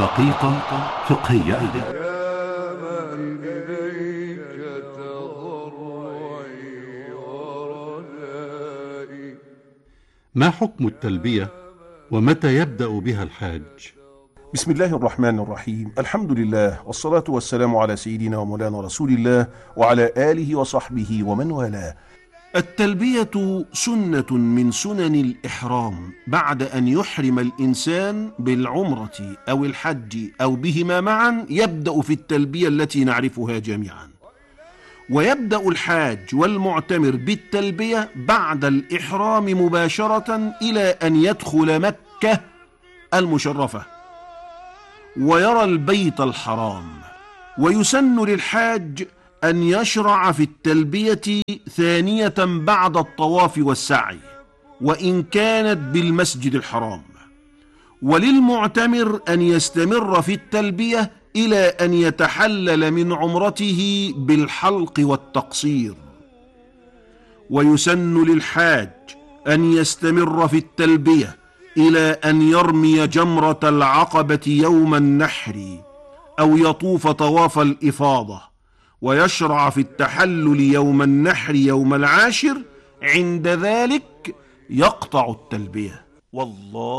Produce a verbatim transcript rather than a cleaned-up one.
دقيقة فقهية. يا من إليك تضرعي ورجائي. ما حكم التلبية ومتى يبدأ بها الحاج؟ بسم الله الرحمن الرحيم. الحمد لله والصلاة والسلام على سيدنا ومولانا رسول الله وعلى آله وصحبه ومن والاه. التلبية سنة من سنن الإحرام بعد أن يحرم الإنسان بالعمرة أو الحج أو بهما معا، يبدأ في التلبية التي نعرفها جميعا. ويبدأ الحاج والمعتمر بالتلبية بعد الإحرام مباشرة إلى أن يدخل مكة المشرفة ويرى البيت الحرام. ويسن للحاج أن يشرع في التلبية ثانية بعد الطواف والسعي وإن كانت بالمسجد الحرام، وللمعتمر أن يستمر في التلبية إلى أن يتحلل من عمرته بالحلق والتقصير. ويسن للحاج أن يستمر في التلبية إلى أن يرمي جمرة العقبة يوم النحر أو يطوف طواف الإفاضة، ويشرع في التحلل يوم النحر يوم العاشر. عند ذلك يقطع التلبية. والله